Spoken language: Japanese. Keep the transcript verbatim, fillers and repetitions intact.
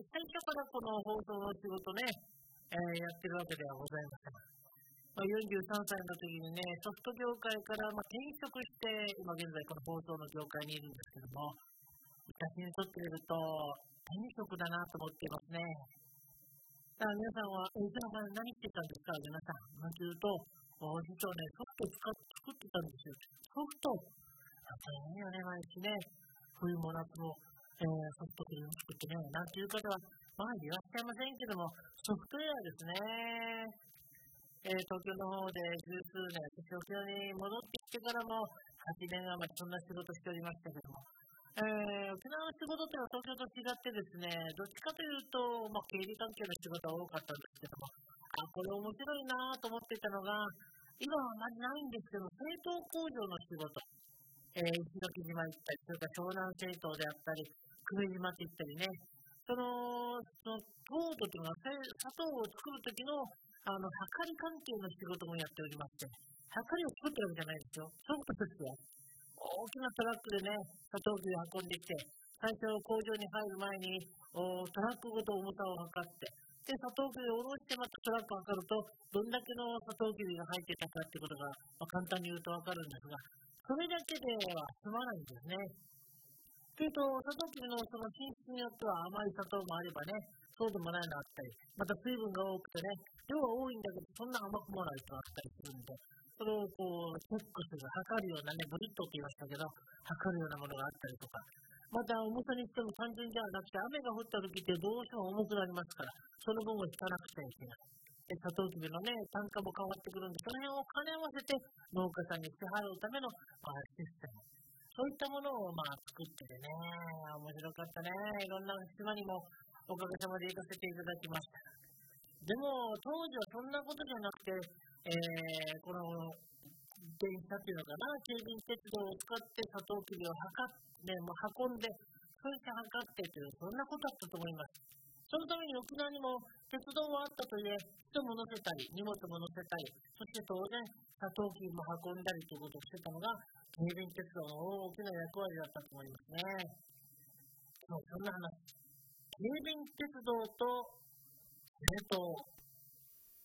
最初からこの放送の仕事ね、えー、やってるわけではございません。まあ、よんじゅうさんさいの時にね、ソフト業界からまあ転職して、今現在この放送の業界にいるんですけども、私にとってみると、転職だなと思っていますね。だから皆さんは、え、じゃあ何してたんですか皆さん。なんて言うと、実はね、ソフト使って作ってたんですよ。ソフト大変よね、毎日ね。冬も夏も、えー、ソフトクリーム作ってね、なんていう方は、まあいらっしゃいませんけども、ソフトウェアですね。えー、東京の方で十数年、そして沖縄に戻ってきてからもはちねん余りそんな仕事しておりましたけども、えー、沖縄の仕事っていうのは東京と違ってですね、どっちかというと、まあ、経理関係の仕事が多かったんですけども、あ、これ面白いなと思っていたのが、今はあまりないんですけど、製糖工場の仕事。えー、石垣島行ったり、それから湘南製糖であったり、久米島って行ったりね、その、その糖度というのは、砂糖を作るときの、あの、量り関係の仕事もやっておりまして、量りを作ってるわけじゃないですよ。ソフトですよ。大きなトラックでね、砂糖機を運んできて、最初工場に入る前に、トラックごと重さを測って、で、砂糖機を下ろしてまたトラックを測ると、どんだけの砂糖機が入ってたかってことが、まあ、簡単に言うとわかるんですが、それだけでは済まないんですね。けど、砂糖機のその品質によっては甘い砂糖もあればね、そうでもないのあったり、また水分が多くてね、量は多いんだけど、そんな甘くもないとあったりするんで、それをこう、チェックする、測るようなね、ブリットって言いましたけど、測るようなものがあったりとか、また重さにしても単純じゃなくて、雨が降った時ってどうしても重くなりますから、その分を引かなくちゃいけない。で、砂糖機のね、単価も変わってくるんで、その辺を兼ね合わせて農家さんに支払うための、まあ、システム。そういったものをまあ作っててね、面白かったね。いろんな島にもおかげさまで行かせていただきました。でも、当時はそんなことじゃなくて、えー、この電車っていうのかな、京浜鉄道を使って砂糖機を測って、ね、もう運んで、そして測ってという、そんなことだったと思います。そのために沖縄にも鉄道はあったといえ、人も乗せたり、荷物も乗せたり、そして当然、砂糖機も運んだりということをしてたのが、京浜鉄道の大きな役割だったと思いますね。もうそんな話。京浜鉄道と製糖、